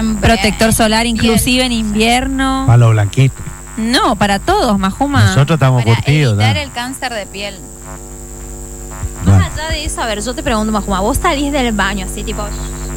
siempre. Protector solar, inclusive en invierno. Para los blanquitos. No, para todos, Majuma. Nosotros estamos Para curtidos. evitar ¿no? el cáncer de piel. Bueno. Más allá de eso, a ver, yo te pregunto, Majuma, vos salís del baño así, tipo...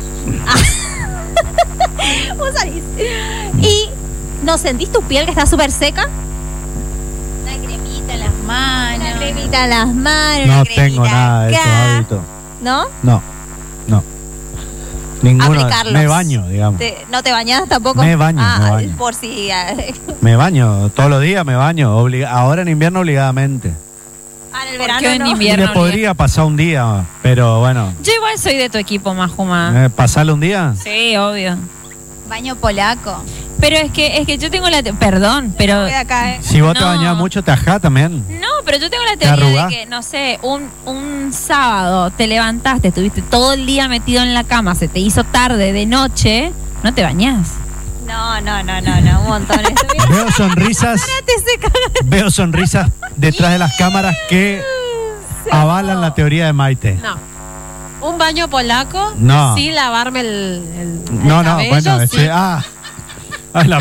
vos salís y ¿no sentís tu piel que está súper seca? Una cremita en las manos. Una cremita en las manos. No una tengo cremita nada de esos acá. hábitos. ¿No? No. Ninguno. Aplicarlos. Me baño, digamos. ¿No te bañás tampoco? Me baño, me baño. Por si... Me baño. Todos los días me baño. Ahora en invierno obligadamente. en el ¿Por verano qué en no. invierno? Le podría pasar un día, pero bueno. Yo igual soy de tu equipo, Majuma. ¿Pasarle un día? Sí, obvio. Baño polaco. Pero es que yo tengo perdón, pero... Voy acá, Si vos te No. bañás mucho, te ajá también. No, pero yo tengo la ¿Te teoría arrugás? de que, no sé, un sábado te levantaste, estuviste todo el día metido en la cama, se te hizo tarde de noche, no te bañás. No, un montón. Veo sonrisas. Veo sonrisas detrás de las cámaras que avalan la teoría de Maite. No. Un baño polaco No. sin lavarme el No, cabello, bueno, sí. ese. La.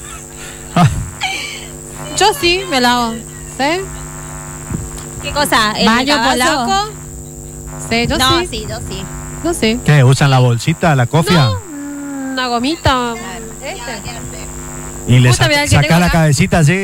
Yo sí me lavo. ¿Sí? ¿Qué cosa? ¿El Baño cagazo? polaco. Sí, yo No, sí. sí, yo sí. Yo sí. ¿Qué? ¿Usan la bolsita, la cofia? No, una gomita. Y le Justo, mira, el que saca tengo la acá. cabecita así.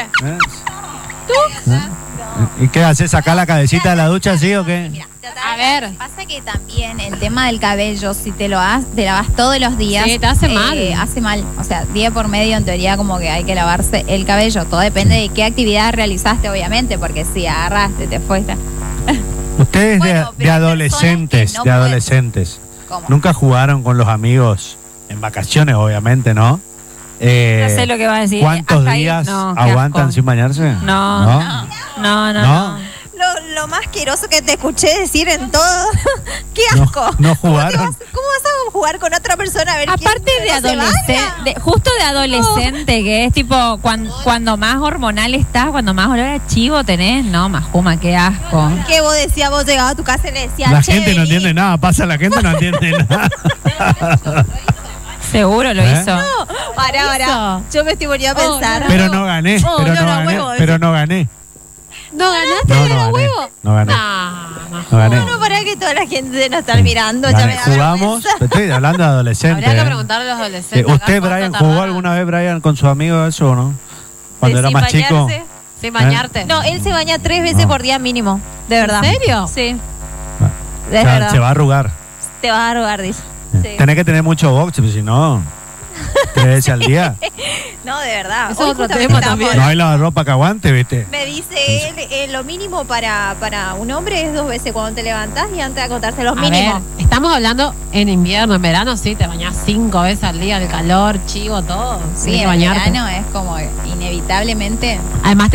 ¿Tú? ¿Y qué haces? ¿Sacar la cabecita de la ducha así o qué? Mira, A ver. pasa que también el tema del cabello, si te lavas todos los días, Sí, te hace mal. Hace mal. O sea, día por medio en teoría como que hay que lavarse el cabello. Todo depende de qué actividad realizaste, obviamente, porque si agarraste, te fuiste. Ustedes Bueno, de pero hay adolescentes, personas que no de adolescentes, ¿Cómo? ¿nunca jugaron con los amigos en vacaciones, obviamente, no? No sé lo que vas a decir. ¿Cuántos Hasta ahí, días no, qué aguantan asco. sin bañarse? No. No. Lo más asqueroso que te escuché decir en todo. ¡Qué No, asco! no ¿Cómo jugaron. vas a jugar con otra persona a ver Aparte quién de no se baña? adolescente, justo de adolescente, que es tipo cuando más hormonal estás, cuando más olor a chivo tenés, no, Majuma, qué asco. ¿Qué vos decías? Vos llegabas a tu casa y le decías, La "Che, gente no vení". entiende nada, pasa, la gente no entiende nada. Seguro lo ¿Eh? hizo. Pará. Yo me estoy poniendo a pensar. Pero no gané, Oh, pero no, no no, gané, huevo, pero no gané. ¿No ganaste No, de no los gané. huevos? No gané. No. No gané. No, pará que toda la gente nos está mirando. Ya Gané. me da Jugamos, vergüenza. estoy hablando de adolescentes. Habría que preguntarle a los adolescentes. acá ¿Usted, cuánto Brian, tardaron jugó alguna vez, Brian, con sus amigos eso o no? Cuando era Sin más chico. bañarse. sin bañarte. No, él se baña 3 veces No. por día mínimo. De verdad. ¿En serio? Sí. O De sea, verdad. se va a arrugar. Te vas a arrugar, dice. Sí. Tenés que tener mucho box, si no, 3 veces al día. No, de verdad. Eso Hoy es otro justamente tema estábamos- también. No hay lavarropa que aguante, ¿viste? Me dice él, lo mínimo para un hombre es 2 veces cuando te levantás y antes de acostarse, los A mínimos. ver, estamos hablando en invierno, en verano sí, te bañás 5 veces al día, el calor, chivo, todo. Sí, Tienes que en bañarte. verano es como inevitablemente. Además